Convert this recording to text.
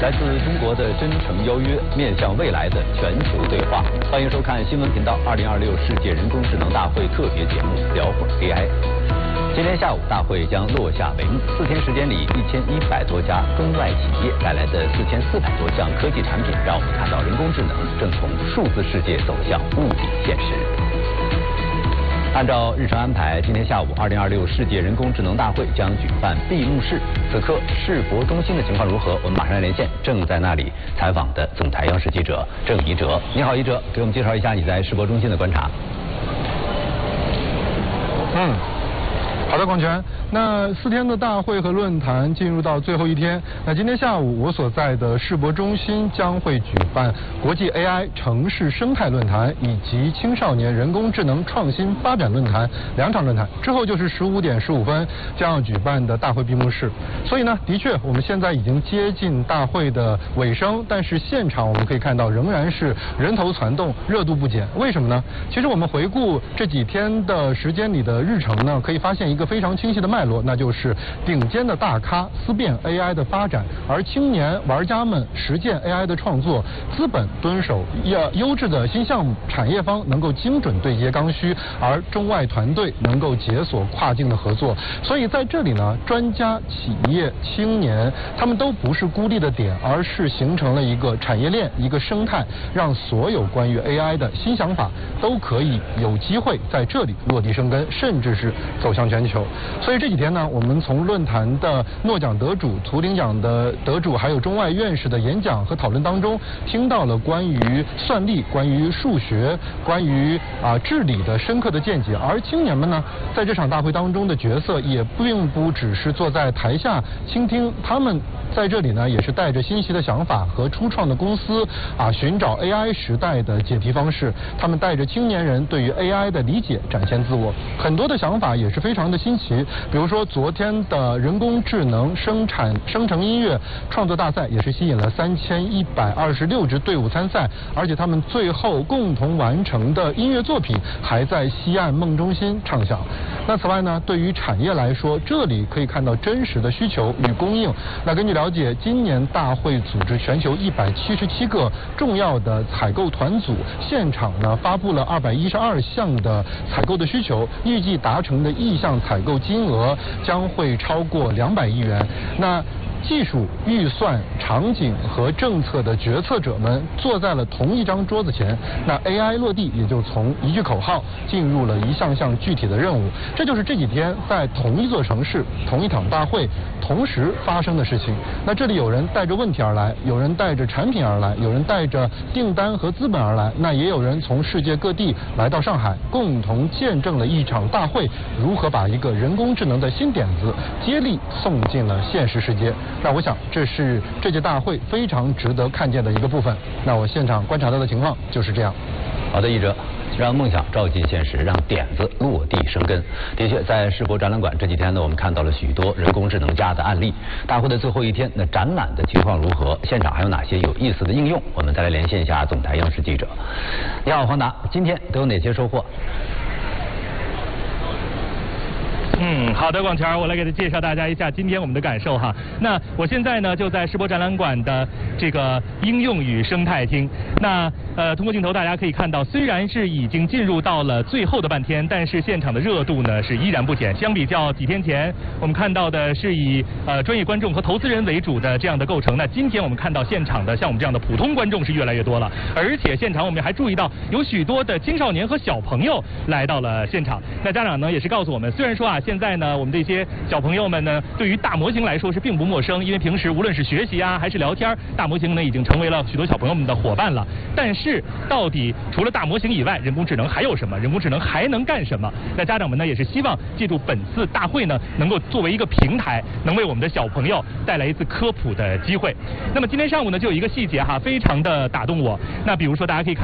来自中国的真诚邀约，面向未来的全球对话。欢迎收看新闻频道2026世界人工智能大会特别节目《聊会儿 AI》。今天下午，大会将落下帷幕。4天时间里，1100多家中外企业带来的4400多项科技产品，让我们看到人工智能正从数字世界走向物理现实。按照日程安排，今天下午2026世界人工智能大会将举办闭幕式。此刻世博中心的情况如何？我们马上来连线正在那里采访的总台央视记者郑怡哲。你好，怡哲，给我们介绍一下你在世博中心的观察。 好的，广泉。那4天的大会和论坛进入到最后一天。那今天下午我所在的世博中心将会举办国际 AI 城市生态论坛以及青少年人工智能创新发展论坛2场论坛。之后就是15点15分将要举办的大会闭幕式。所以呢，的确我们现在已经接近大会的尾声，但是现场我们可以看到仍然是人头攒动，热度不减。为什么呢？其实我们回顾这几天的时间里的日程呢，可以发现一个非常清晰的脉络，那就是顶尖的大咖思辨 AI 的发展，而青年玩家们实践 AI 的创作，资本蹲守优质的新项目，产业方能够精准对接刚需，而中外团队能够解锁跨境的合作。所以在这里呢，专家、企业、青年，他们都不是孤立的点，而是形成了一个产业链、一个生态，让所有关于 AI 的新想法都可以有机会在这里落地生根，甚至是走向全球。所以这几天呢，我们从论坛的诺奖得主、图灵奖的得主，还有中外院士的演讲和讨论当中，听到了关于算力、关于数学、关于治理的深刻的见解。而青年们呢，在这场大会当中的角色也并不只是坐在台下倾听，他们在这里呢，也是带着新奇的想法和初创的公司寻找 AI 时代的解题方式。他们带着青年人对于 AI 的理解展现自我，很多的想法也是非常的新奇。比如说昨天的人工智能生成音乐创作大赛，也是吸引了3126支队伍参赛，而且他们最后共同完成的音乐作品还在西岸梦中心唱响。那此外呢，对于产业来说，这里可以看到真实的需求与供应。那根据了解，今年大会组织全球177个重要的采购团组，现场呢发布了212项的采购的需求，预计达成的意向采购金额将会超过200亿元。那技术、预算、场景和政策的决策者们坐在了同一张桌子前，那 AI 落地也就从一句口号进入了一项项具体的任务。这就是这几天在同一座城市、同一场大会同时发生的事情。那这里有人带着问题而来，有人带着产品而来，有人带着订单和资本而来，那也有人从世界各地来到上海，共同见证了一场大会如何把一个人工智能的新点子接力送进了现实世界。那我想这是这届大会非常值得看见的一个部分。那我现场观察到的情况就是这样。 好的，译者，让梦想照进现实，让点子落地生根。的确，在世博展览馆这几天呢，我们看到了许多人工智能家的案例。大会的最后一天，那展览的情况如何？现场还有哪些有意思的应用？我们再来连线一下总台央视记者。你好，黄达，今天都有哪些收获？ 好的，广泉，我来给介绍大家一下今天我们的感受哈。那我现在呢就在世博展览馆的这个应用与生态厅。那通过镜头大家可以看到，虽然是已经进入到了最后的半天，但是现场的热度呢是依然不减。相比较几天前，我们看到的是以专业观众和投资人为主的这样的构成。那今天我们看到现场的像我们这样的普通观众是越来越多了，而且现场我们还注意到有许多的青少年和小朋友来到了现场。那家长呢也是告诉我们，虽然说现在呢我们这些小朋友们呢对于大模型来说是并不陌生，因为平时无论是学习还是聊天，大模型呢已经成为了许多小朋友们的伙伴了。但是到底除了大模型以外，人工智能还有什么？人工智能还能干什么？那家长们呢也是希望借助本次大会呢能够作为一个平台，能为我们的小朋友带来一次科普的机会。那么今天上午呢就有一个细节非常的打动我。那比如说大家可以看